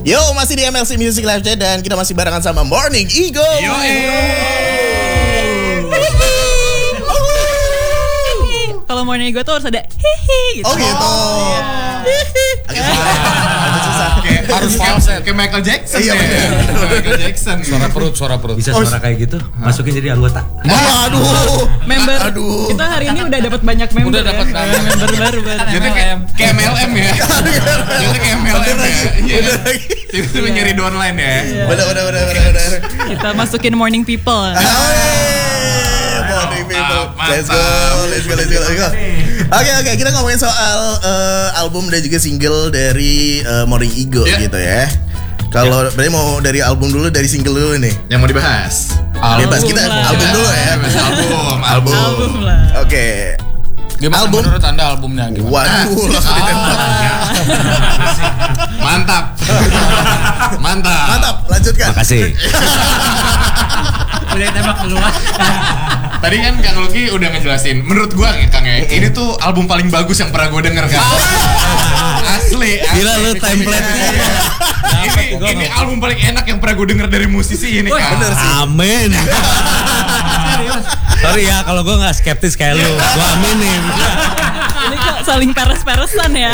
Yo, masih di MLC Music Live Chat dan kita masih barengan sama Morning Ego. Yo. Kalau Morning Ego tuh harus ada hihi gitu. Oh gitu. Agak susah. Harus falset kayak Michael Jackson. Iya, Michael Jackson. Suara perut. Bisa suara kayak gitu, masukin jadi anggota. Aduh. Member. Kita hari ini udah dapat banyak member. Udah dapat member baru. Jadi kayak MLM ya. Jadi kayak MLM ya. Tiba-tiba nyari downline ya. Benar. Kita masukin Morning People. Morning people. Let's go. Oke, kita ngomongin soal album dan juga single dari Morning Ego gitu ya. Kalau berarti mau dari album dulu, dari single dulu nih. Yang mau dibahas. Bebas kita album dulu ya. Album lah. Oke. Gimana album? menurut Anda albumnya gimana? Waduh, langsung ditembak. Mantap, lanjutkan. Makasih. Udah tembak duluan. Tadi kan Kang Lucky udah ngejelasin. Menurut gua Kang ya, ini tuh album paling bagus yang pernah gua denger kan. Asli. Gila lu template. Ini album paling enak yang pernah gua denger dari musisi ini kan. Bener sih. Amin. Sorry ya kalau gue nggak skeptis kayak lu, gue aminin. Ini kok saling peres-peresan ya.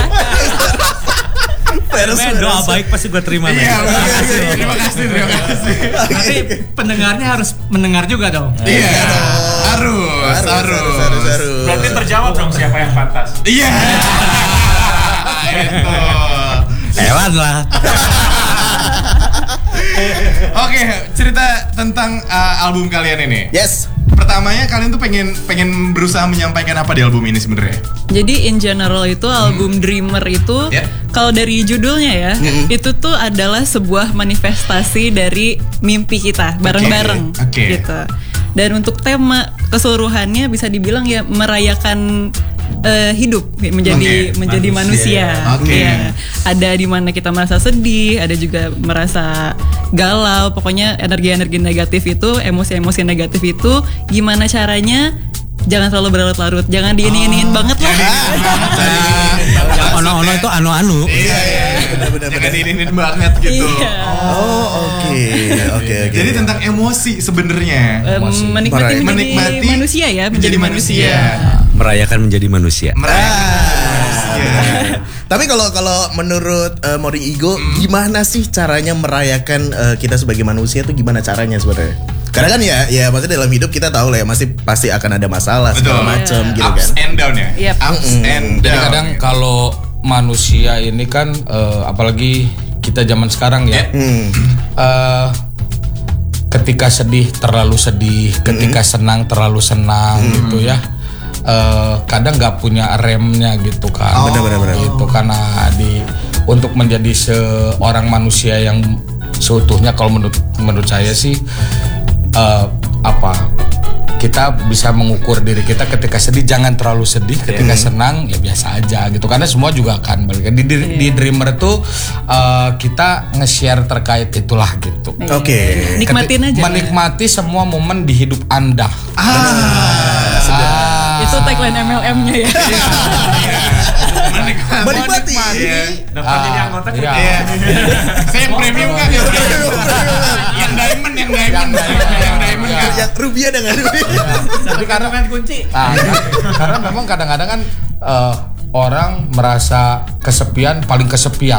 Doa baik pasti gue terima. Iya, terima kasih. Tapi pendengarnya harus mendengar juga dong. Iya, harus. Berarti terjawab dong siapa yang pantas. Iya. Itu. Hewan lah. Oke, cerita tentang album kalian ini. Yes. Pertamanya kalian tuh pengen berusaha menyampaikan apa di album ini sebenarnya? Jadi in general itu album Dreamer itu kalau dari judulnya ya, itu tuh adalah sebuah manifestasi dari mimpi kita bareng-bareng gitu. Dan untuk tema keseluruhannya bisa dibilang ya merayakan hidup menjadi manusia. Ya. Ada di mana kita merasa sedih, ada juga merasa galau. Pokoknya energi-energi negatif itu, emosi-emosi negatif itu gimana caranya jangan terlalu berlarut-larut, jangan diini-iniin banget lah. Ono-ono itu anu-anu. Iya. Benar. Jangan diinin banget gitu. Iya. Oke. Jadi tentang emosi sebenarnya. Menikmati manusia ya, menjadi manusia. Merayakan menjadi manusia. Tapi kalau menurut Morning Ego, gimana sih caranya merayakan kita sebagai manusia tuh gimana caranya sebenarnya? Karena kan ya maksudnya dalam hidup kita tahu lah ya pasti akan ada masalah segala macam gitu kan. Ups and down ya. Yep. Ups and down. Jadi kadang kalau manusia ini kan apalagi kita zaman sekarang ya. Ketika sedih terlalu sedih, ketika senang terlalu senang gitu ya. Kadang nggak punya remnya gitu kan. Benar. Gitu karena untuk menjadi seorang manusia yang seutuhnya kalau menurut saya sih kita bisa mengukur diri kita ketika sedih jangan terlalu sedih, ketika senang ya biasa aja gitu karena semua juga akan balik di Dreamer tuh kita nge-share terkait itulah gitu. Oke. Nikmatin aja. Menikmati semua momen di hidup Anda. Itu tagline MLM-nya ya. Menikmati. Dapat jadi anggota Iya. Saya yang premium kan ya. Yang diamond kan. Yang rupiah dengan Tapi karena kan kunci. Karena memang kadang-kadang kan orang merasa paling kesepian